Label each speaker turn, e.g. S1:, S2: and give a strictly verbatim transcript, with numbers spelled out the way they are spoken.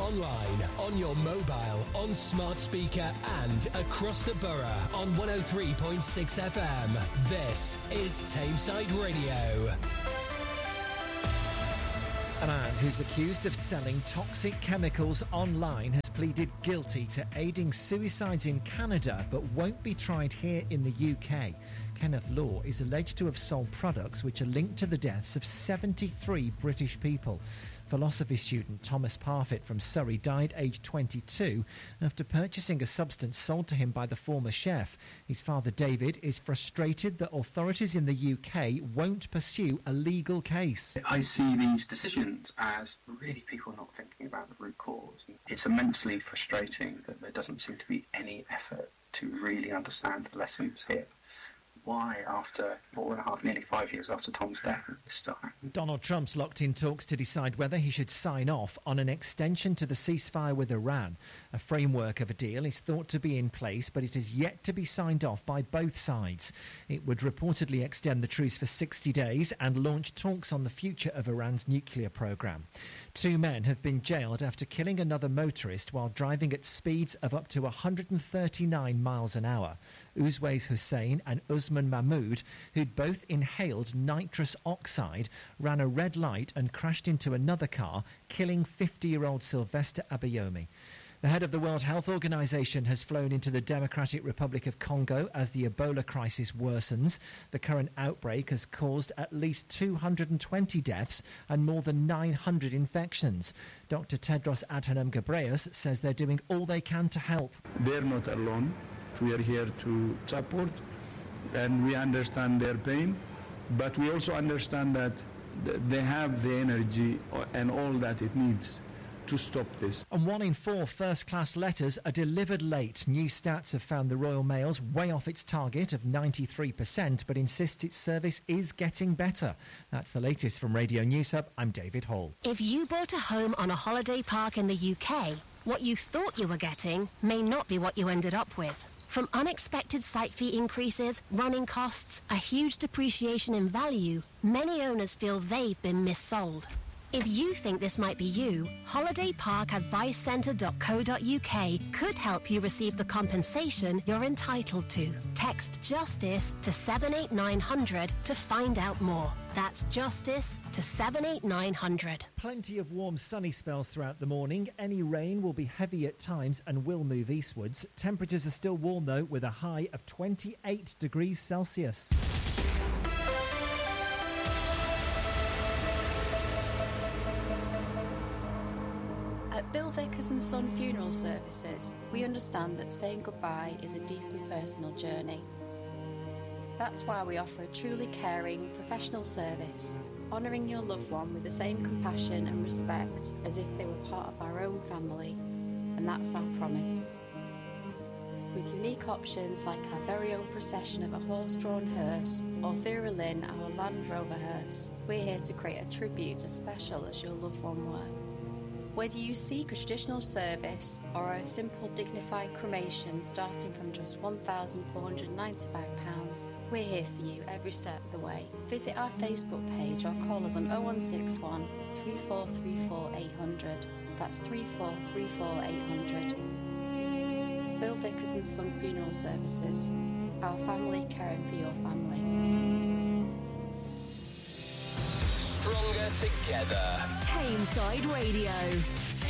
S1: online, on your mobile, on smart speaker and across the borough on one oh three point six F M. This is Tameside Radio.
S2: A man who's accused of selling toxic chemicals online has pleaded guilty to aiding suicides in Canada but won't be tried here in the U K. Kenneth Law is alleged to have sold products which are linked to the deaths of seventy-three British people. Philosophy student Thomas Parfitt from Surrey died aged twenty-two after purchasing a substance sold to him by the former chef. His father David is frustrated that authorities in the U K won't pursue a legal case.
S3: I see these decisions as really people not thinking about the root cause. It's immensely frustrating that there doesn't seem to be any effort to really understand the lessons here. Why, after four and a half, nearly five years after Tom's death, this still happened?
S2: Donald Trump's locked in talks to decide whether he should sign off on an extension to the ceasefire with Iran. A framework of a deal is thought to be in place, but it is yet to be signed off by both sides. It would reportedly extend the truce for sixty days and launch talks on the future of Iran's nuclear program. Two men have been jailed after killing another motorist while driving at speeds of up to one hundred thirty-nine miles an hour. Uzways Hussein and Usman Mahmood, who'd both inhaled nitrous oxide, ran a red light and crashed into another car, killing fifty-year-old Sylvester Abayomi. The head of the World Health Organization has flown into the Democratic Republic of Congo as the Ebola crisis worsens. The current outbreak has caused at least two hundred twenty deaths and more than nine hundred infections. Doctor Tedros Adhanom Ghebreyesus says they're doing all they can to help.
S4: They're not alone. We are here to support, and we understand their pain, but we also understand that they have the energy and all that it needs to stop this.
S2: And one in four first-class letters are delivered late. New stats have found the Royal Mail's way off its target of ninety-three percent, but insists its service is getting better. That's the latest from Radio News Hub. I'm David Hall.
S5: If you bought a home on a holiday park in the U K, what you thought you were getting may not be what you ended up with. From unexpected site fee increases, running costs, a huge depreciation in value, many owners feel they've been missold. If you think this might be you, holiday park advice centre dot co dot U K could help you receive the compensation you're entitled to. Text JUSTICE to seven eight nine hundred to find out more. That's JUSTICE to seven eight nine hundred.
S2: Plenty of warm sunny spells throughout the morning. Any rain will be heavy at times and will move eastwards. Temperatures are still warm though, with a high of twenty-eight degrees Celsius.
S6: At Bill Vickers and Son Funeral Services, we understand that saying goodbye is a deeply personal journey. That's why we offer a truly caring, professional service, honouring your loved one with the same compassion and respect as if they were part of our own family. And that's our promise. With unique options like our very own procession of a horse-drawn hearse or Vera Lynn, our Land Rover hearse, we're here to create a tribute as special as your loved one were. Whether you seek a traditional service or a simple dignified cremation starting from just one thousand four hundred ninety-five pounds, we're here for you every step of the way. Visit our Facebook page or call us on oh one six one, three four three four, eight hundred. That's three four three four, eight hundred. Bill Vickers and Son Funeral Services. Our family caring for your family.
S1: Stronger together.
S5: Tameside Radio.